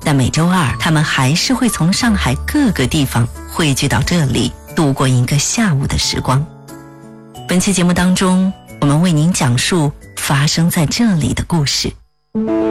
但每周二他们还是会从上海各个地方汇聚到这里，度过一个下午的时光。本期节目当中，我们为您讲述发生在这里的故事。